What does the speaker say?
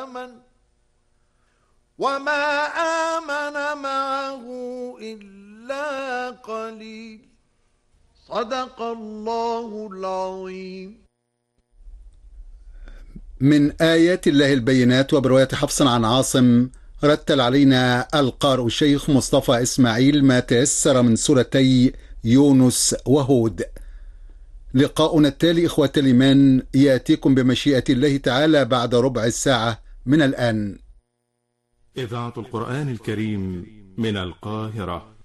وما آمن معه إلا قليل. صدق الله العظيم. من آيات الله البينات. وبرواية حفص عن عاصم رتل علينا القارئ الشيخ مصطفى إسماعيل ما تيسر من سورتي يونس وهود. لقاؤنا التالي إخوة الإيمان يأتيكم بمشيئة الله تعالى بعد ربع الساعة من الآن. إذاعة القرآن الكريم من القاهرة.